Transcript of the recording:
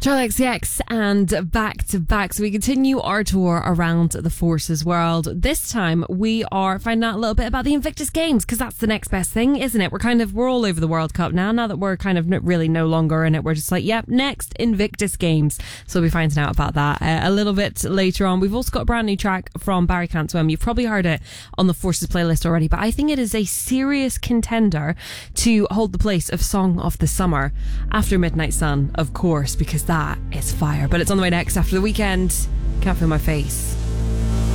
Charli XCX and Back to Back. So we continue our tour around the Forces world. This time we are finding out a little bit about the Invictus Games, because that's the next best thing, isn't it? We're all over the World Cup now that we're kind of really no longer in it. We're just like, yep, next Invictus Games. So we'll be finding out about that a little bit later on. We've also got a brand new track from Barry Can't Swim. You've probably heard it on the Forces playlist already, but I think it is a serious contender to hold the place of Song of the Summer after Midnight Sun, of course, because that is fire. But it's on the way next after The Weekend. Can't Feel My Face.